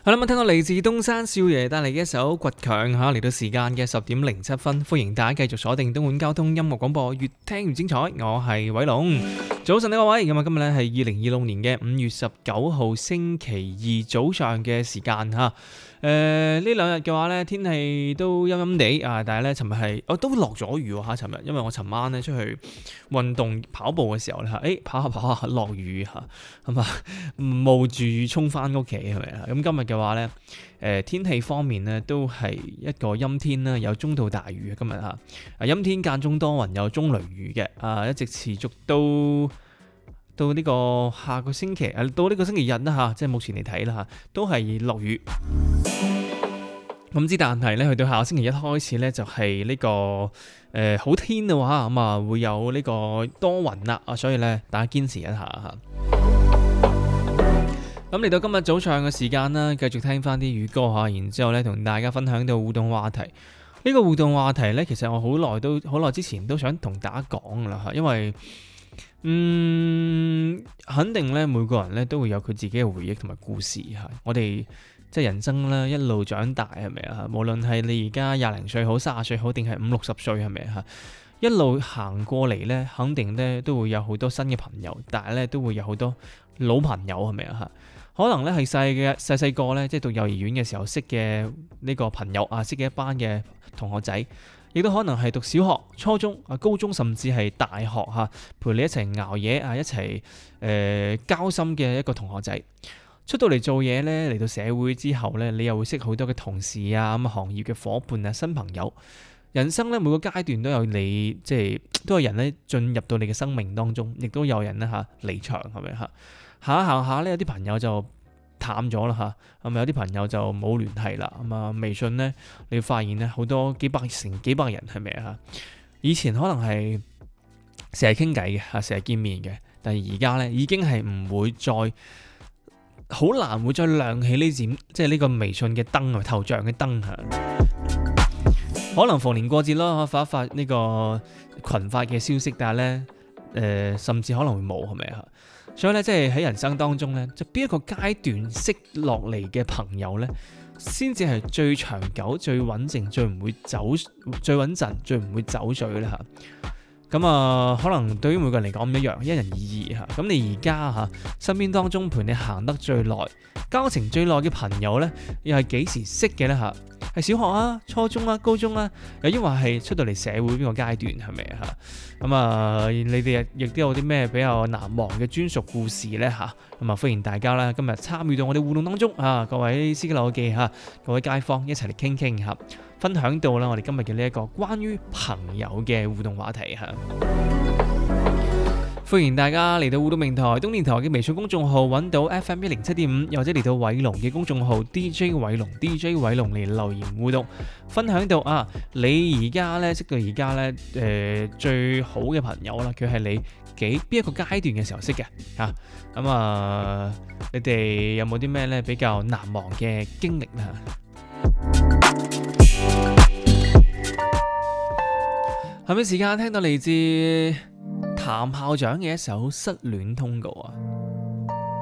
係啦，咁聽到嚟自東山少爺帶嚟嘅一首《倔強》嚇，嚟到時間嘅10:07，歡迎大家繼續鎖定東莞交通音樂廣播，越聽越精彩。我係偉龍，早晨呢各位，咁啊今日咧係2026年嘅5月19號星期二早上嘅時間嚇。呢兩日嘅話咧，天氣都陰陰地啊，但係咧，尋日係都落咗雨嚇。尋日因為我尋晚咧出去運動跑步嘅時候咧嚇，跑下落雨嚇，咁啊冒住雨衝翻屋企係咪啊？咁今日嘅話咧，天氣方面咧都係一個陰天啦，有中到大雨今日嚇。陰天間中多雲，有中雷雨嘅一直持續到呢個下個星期到呢個星期日啦嚇，即係目前嚟睇啦嚇，都係落雨。咁之但係咧，去到下個星期一開始咧，就係呢個好天嘅話，咁啊會有呢個多雲啦，所以咧大家堅持一下嚇。咁嚟到今日早上嘅時間啦，繼續聽翻啲粵歌嚇，然之後咧同大家分享到互動話題。呢個互動話題咧，其實我好耐之前都想同大家講噶啦嚇，因為肯定咧每個人咧都會有佢自己嘅回憶同埋故事嚇。我哋即係人生啦，一路長大係咪啊？無論係你而家20零歲好、30歲好，定係50、60歲係咪啊？一路行過嚟咧，肯定咧都會有好多新嘅朋友，但係咧都會有好多老朋友係咪啊？可能咧係細個咧，即係讀幼兒園嘅時候識嘅呢個朋友識嘅一班嘅同學仔，亦都可能係讀小學、初中、高中，甚至係大學陪你一齊熬夜一齊交心嘅一個同學仔。出到嚟做嘢咧，嚟到社會之後咧，你又會識好多嘅同事咁行業嘅夥伴新朋友。人生咧每個階段都有你，即係都有人咧進入到你嘅生命當中，亦都有人咧離場係咪嚇？行下咧有啲朋友就淡咗啦嚇，咁有啲朋友就冇聯繫啦。咁啊微信咧，你會發現咧好多幾百人係咪啊？以前可能係成日傾偈嘅成日見面嘅，但係而家咧已經係唔會再。好難會再亮起呢盞即係呢個微信嘅燈頭像嘅燈可能逢年過節咯，發一發呢個群發嘅消息，但係咧甚至可能會冇係咪啊？所以咧即係喺人生當中咧，就邊一個階段識落嚟嘅朋友咧，先至係最長久、最穩靜、最唔會最穩陣、最唔會走水啦嚇。咁可能對於每個人嚟講唔一樣，因人而異嚇。咁你而家身邊當中陪你行得最耐、交情最耐嘅朋友咧，又係幾時識嘅咧嚇？係小學初中高中又抑或係出到嚟社會邊個階段係咪啊？咁你哋亦都有啲咩比較難忘嘅專屬故事咧嚇？咁歡迎大家啦，今日參與到我哋互動當中各位司機老友記各位街坊一齊嚟傾嚇。分享到啦，我哋今日嘅呢一個關於朋友嘅互動話題嚇，歡迎大家嚟到互動平台東電台嘅微信公眾號揾到 FM107.5，又或者嚟到偉龍嘅公眾號 DJ 偉龍嚟留言互動，分享到你而家咧識到而家咧最好嘅朋友啦，佢係你邊一個階段嘅時候識嘅嚇，咁你哋有冇啲咩咧比較難忘嘅經歷啊？係咪時間聽到嚟自譚校長嘅一首失戀通告啊？